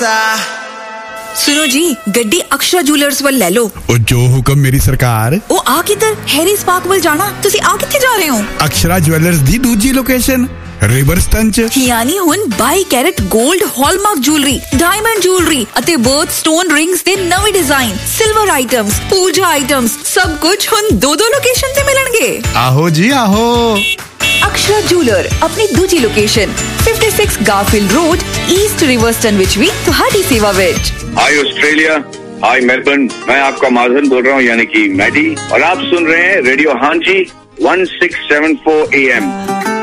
सुनो जी, गड्डी अक्षरा जूलर्स ਵੱਲ ਲੈ ਲਓ। ਉਹ ਜੋ ਹੁਕਮ ਮੇਰੀ ਸਰਕਾਰ। ਉਹ ਆ ਕਿੱਧਰ? ਹੈਰੀ ਸਪਾਰਕ ਵੱਲ ਜਾਣਾ। ਤੁਸੀਂ ਆ ਕਿੱਥੇ ਜਾ ਰਹੇ ਹੋ? ਅਕਸ਼ਰਾ ਜੁਐਲਰਸ ਦੀ ਦੂਜੀ ਲੋਕੇਸ਼ਨ ਰਿਵਰਸਟਨ ਚ। ਯਾਨੀ ਹੁਣ 22 ਕੈਰਟ 골ਡ ਹਾਲਮਾਰਕ ਜੁਐਲਰੀ, ਡਾਇਮੰਡ ਜੁਐਲਰੀ ਅਤੇ ਬਰਥ ਸਟੋਨ ਰਿੰਗਸ ਦੇ ਨਵੇਂ ਡਿਜ਼ਾਈਨ, ਸਿਲਵਰ ਆਈਟਮਸ, ਪੂਜਾ ਆਈਟਮਸ, ਸਭ ਕੁਝ ਹੁਣ ਦੋ ਲੋਕੇਸ਼ਨ ਤੇ ਮਿਲਣਗੇ। ਆਹੋ ਜੀ ਆਹੋ। ਅਕਸ਼ਰਾ ਜੂਲਰ ਆਪਣੀ ਦੂਜੀ ਲੋਕੇਸ਼ਨ 56 ਗਾਰਫੀਲਡ ਰੋਡ, ਈਸਟ ਰਿਵਰਸਟਨ ਵਿੱਚ ਵੀ ਤੁਹਾਡੀ ਸੇਵਾ ਵਿੱਚ। हाय ऑस्ट्रेलिया, हाय मेलबर्न, मैं आपका माधवन बोल रहा हूँ यानी कि मैडी, और आप सुन रहे हैं रेडियो हांजी 1674 AM।